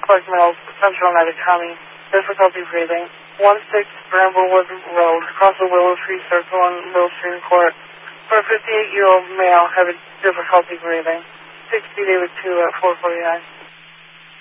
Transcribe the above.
Clark Mills, Central Mattacami, difficulty breathing. 16 Bramblewood Road, across the Willow Tree Circle on Millstream Court. For a 58-year-old male having difficulty breathing. 60 David 2 at 449.